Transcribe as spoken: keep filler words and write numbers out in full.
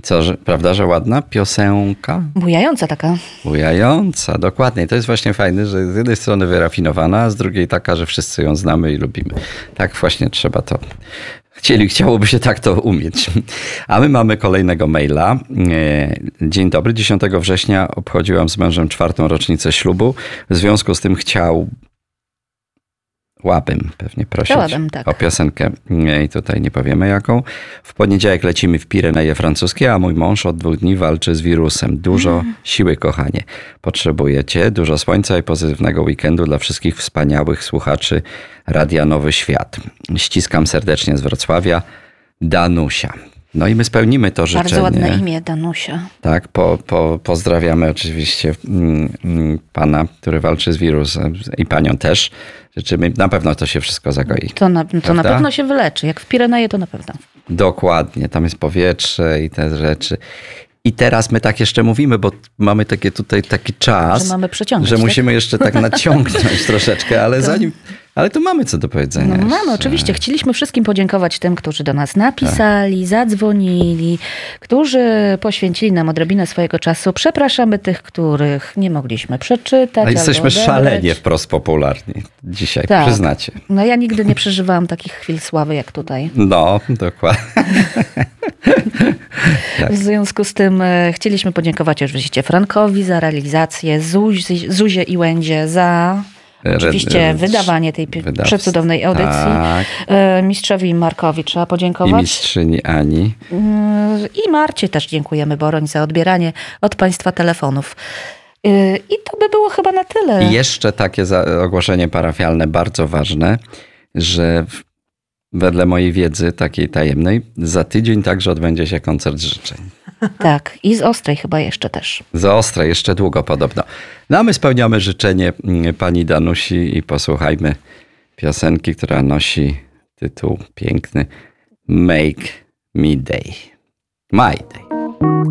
Co, że, prawda, że ładna piosenka? Bujająca taka. Bujająca, dokładnie. To jest właśnie fajne, że z jednej strony wyrafinowana, a z drugiej taka, że wszyscy ją znamy i lubimy. Tak właśnie trzeba to... Chcieli, chciałoby się tak to umieć. A my mamy kolejnego maila. Dzień dobry. dziesiątego września obchodziłam z mężem czwartą rocznicę ślubu. W związku z tym chciał... Łabym pewnie prosić Chciałabym, tak. o piosenkę i tutaj nie powiemy jaką. W poniedziałek lecimy w Pireneje francuskie, a mój mąż od dwóch dni walczy z wirusem. Dużo mm. siły, kochanie. Potrzebujecie dużo słońca i pozytywnego weekendu dla wszystkich wspaniałych słuchaczy Radia Nowy Świat. Ściskam serdecznie z Wrocławia. Danusia. No i my spełnimy to życzenie. Bardzo ładne imię, Danusia. Tak, po, po, pozdrawiamy oczywiście mm, pana, który walczy z wirusem i panią też. Życzymy, na pewno to się wszystko zagoi. To na, to na pewno się wyleczy. Jak w Pireneje, to na pewno. Dokładnie, tam jest powietrze i te rzeczy. I teraz my tak jeszcze mówimy, bo mamy takie tutaj taki czas, że, mamy przeciągnąć, że tak? musimy jeszcze tak naciągnąć troszeczkę, ale to... zanim... Ale tu mamy co do powiedzenia. No mamy, oczywiście. Chcieliśmy wszystkim podziękować tym, którzy do nas napisali, tak. zadzwonili, którzy poświęcili nam odrobinę swojego czasu. Przepraszamy tych, których nie mogliśmy przeczytać. A jesteśmy albo szalenie wprost popularni dzisiaj, tak. Przyznacie. No ja nigdy nie przeżywałam takich chwil sławy jak tutaj. No, dokładnie. Tak. W związku z tym chcieliśmy podziękować oczywiście Frankowi za realizację, Zuzi, Zuzie i Łędzie za... Oczywiście wydawanie tej Wydawstw. przecudownej audycji. Tak. Mistrzowi Markowi trzeba podziękować. I mistrzyni Ani. I Marcie też dziękujemy, Boroń, za odbieranie od Państwa telefonów. I to by było chyba na tyle. I jeszcze takie ogłoszenie parafialne, bardzo ważne, że wedle mojej wiedzy takiej tajemnej, za tydzień także odbędzie się koncert życzeń. Tak, i z Ostrej chyba jeszcze też. Z Ostrej, jeszcze długo podobno. No a my spełniamy życzenie pani Danusi i posłuchajmy piosenki, która nosi tytuł piękny Make Me Day. My Day.